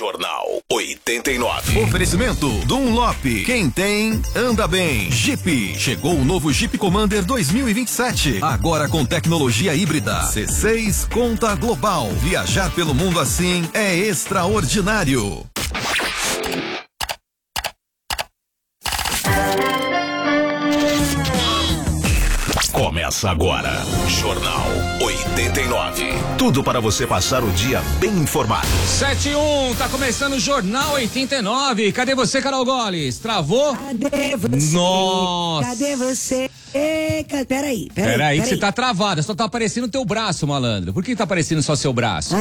Jornal 89. Oferecimento Dunlop. Quem tem, anda bem. Jeep. Chegou o novo Jeep Commander 2027. Agora com tecnologia híbrida. C6 Conta Global. Viajar pelo mundo assim é extraordinário. Começa agora, Jornal 89. Tudo para você passar o dia bem informado. 7-1, tá começando o Jornal 89. Cadê você, Carol Goles? Travou? Cadê você? Nossa. Cadê você? Peraí, que você tá travada, só tá aparecendo o teu braço, malandro. Por que tá aparecendo só seu braço?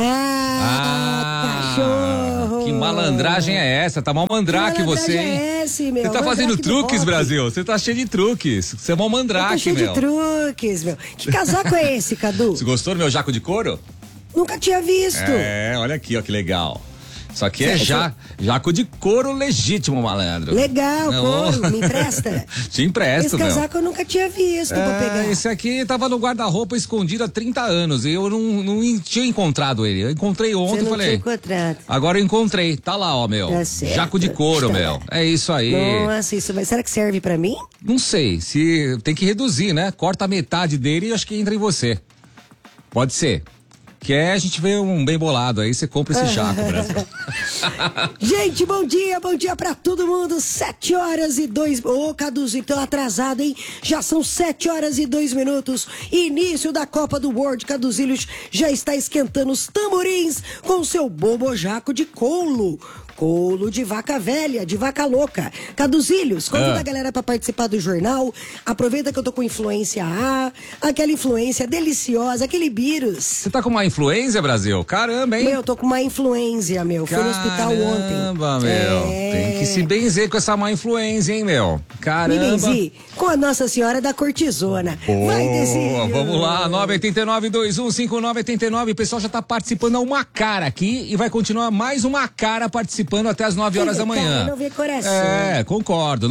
Cachorro. Que malandragem é essa? Tá mal mandrake você, hein? Meu? Você tá fazendo truques, Brasil? Você tá cheio de truques. Você é mal mandrake, meu. Eu tô cheio de truques, meu. Que casaco é esse, Cadu? Você gostou do meu jaco de couro? Nunca tinha visto. É, olha aqui, ó, que legal. Isso aqui é jaco de couro legítimo, malandro. Legal, couro, me empresta? Te empresto, meu. Esse casaco eu nunca tinha visto pra pegar. Esse aqui tava no guarda-roupa escondido há 30 anos e eu não tinha encontrado ele. Eu encontrei ontem e falei. Tinha encontrado. Agora eu encontrei, tá lá, ó, meu. Tá certo. Jaco de couro, meu. É isso aí. Nossa, isso vai. Será que serve pra mim? Não sei, se tem que reduzir, né? Corta a metade dele e acho que entra em você. Pode ser. Quer, a gente vê um bem bolado aí, você compra esse jaco, Brasil. Gente, bom dia pra todo mundo. 7h02. Ô, Caduzinho, tô atrasado, hein? Já são 7h02. Início da Copa do World. Caduzilhos já está esquentando os tamborins com seu bobojaco de couro. Couro de vaca velha, de vaca louca. Caduzilhos, convida a galera pra participar do jornal. Aproveita que eu tô com influência A, aquela influência deliciosa, aquele vírus. Você tá com uma influência, Brasil? Caramba, hein? Meu, eu tô com uma influência, meu. Fui no hospital ontem. Caramba, meu. Tem que se benzer com essa má influência, hein, meu? Caramba. Me benzi com a Nossa Senhora da Cortisona. Vai, Dezinho. Vamos lá, 989-215989. O pessoal já tá participando a uma cara aqui e vai continuar mais uma cara participando até as 9 horas da manhã. Não vê coração. É, concordo.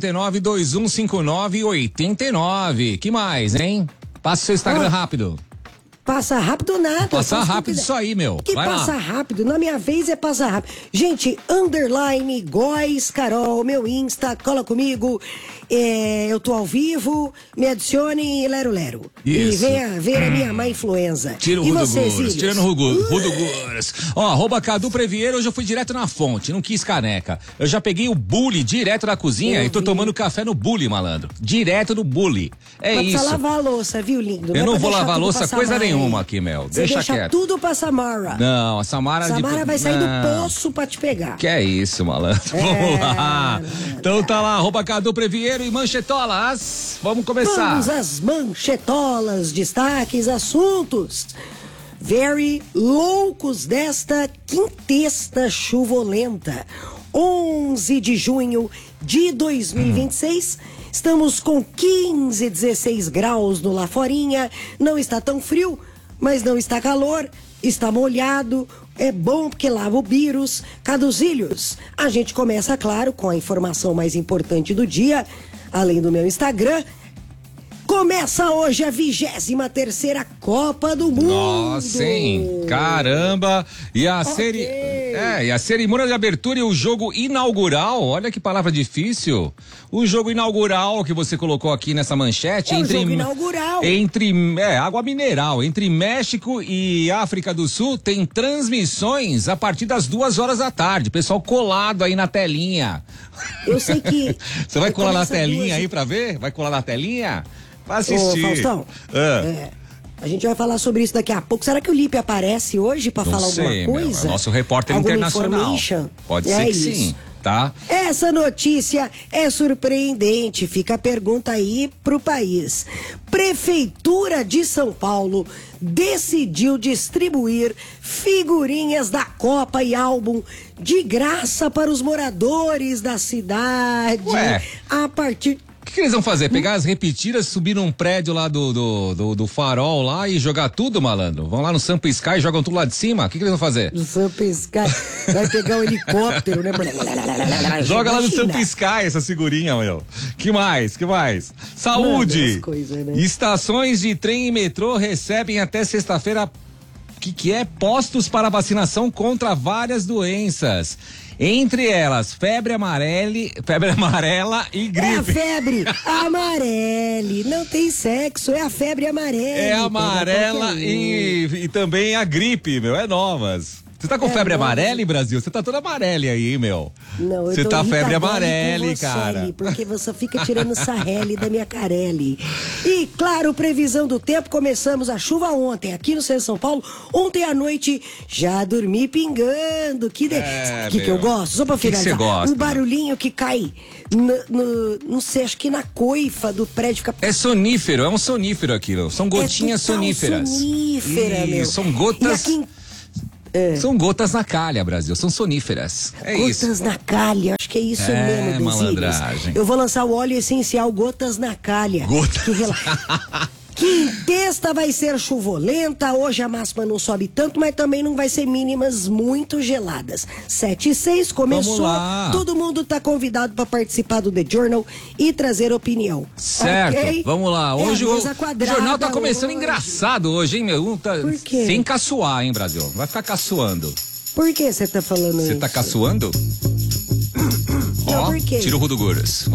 989-2159-89. Que mais, hein? Passa o seu Instagram rápido. Passa rápido nada. Passa rápido isso aí, meu. Que vai passa lá. rápido? Na minha vez é passa rápido. Gente, underline, Góis Carol, meu Insta, cola comigo. Eu tô ao vivo, me adicione Lero Lero. Isso. E venha ver a minha má influenza. Tira o e Rudo vocês, Gures, tirando o Rudo Gures. Ó, @Cadu Previeiro, hoje eu fui direto na fonte, não quis caneca. Eu já peguei o bully direto da cozinha e tô tomando café no bully, malandro. Direto no bully. É Mas isso. precisa lavar a louça, viu, lindo? Eu não vou lavar a tudo louça pra coisa Samara, nenhuma hein? aqui, Mel. Você deixa quieto. tudo pra Samara. Não, a Samara... Samara vai sair do Não. poço pra te pegar. Que é isso, malandro. Vamos lá. Então tá lá, @Cadu Previeiro e manchetolas. Vamos começar. Vamos às manchetolas, destaques, assuntos very loucos desta quintesta chuvolenta. 11 de junho de 2026. Estamos com 15, 16 graus no Laforinha. Não está tão frio, mas não está calor. Está molhado. É bom porque lava o vírus. Caduzilhos, a gente começa, claro, com a informação mais importante do dia. Além do meu Instagram, começa hoje a 23ª Copa do Mundo. Nossa, hein? Caramba! E a a cerimônia de abertura e o jogo inaugural, olha que palavra difícil. O jogo inaugural que você colocou aqui nessa manchete. O jogo inaugural. Água mineral. Entre México e África do Sul tem transmissões a partir das 2 horas da tarde. Pessoal colado aí na telinha. Eu sei que... Você vai colar na telinha aí pra ver? Vai colar na telinha? Vai assistir. Ô, Faustão, a gente vai falar sobre isso daqui a pouco. Será que o Lipe aparece hoje pra falar alguma coisa? É nosso repórter internacional. Pode ser que sim, tá? Essa notícia é surpreendente. Fica a pergunta aí pro país. Prefeitura de São Paulo decidiu distribuir figurinhas da Copa e álbum de graça para os moradores da cidade. Ué. A partir... O que eles vão fazer? Pegar as repetidas, subir num prédio lá do Farol lá e jogar tudo, malandro? Vão lá no Sampa Sky e jogam tudo lá de cima? O que eles vão fazer? No Sampa Sky. Vai pegar um helicóptero, né? Joga lá no Sampa Sky essa figurinha, meu. Que mais? Saúde. Coisas, né? Estações de trem e metrô recebem até sexta-feira que é? Postos para vacinação contra várias doenças. Entre elas, febre amarela e gripe. É a febre amarela. Não tem sexo, é a febre amarela. É amarela e também a gripe, meu, é novas. Você tá com febre amarela, em Brasil? Você tá toda amarela aí, meu. Não, eu Você tô tá febre amarela, com você, cara. porque você fica tirando sarrele da minha carelli. E, claro, previsão do tempo, começamos a chuva ontem, aqui no centro de São Paulo. Ontem à noite, já dormi pingando. Sabe o que eu gosto? Só pra finalizar. Que você gosta, um barulhinho que cai não sei, acho que na coifa do prédio. Fica... É sonífero, é um sonífero aquilo. São gotinhas soníferas. Sonífera, meu. São gotas... São gotas na calha, Brasil, são soníferas. É isso. Gotas na calha, acho que é isso mesmo, Desílios. Malandragem. Eu vou lançar o óleo essencial Gotas na Calha. Quinta vai ser chuvolenta, hoje a máxima não sobe tanto, mas também não vai ser mínimas muito geladas. 7:06, começou, todo mundo tá convidado para participar do The Journal e trazer opinião. Certo, okay? Vamos lá. Hoje o jornal tá começando hoje. Engraçado hoje, hein, meu? Por quê? Sem caçoar, hein, Brasil? Vai ficar caçoando. Por que você tá falando isso? Você tá caçoando? Não, por quê? Tira o Rudo Guras.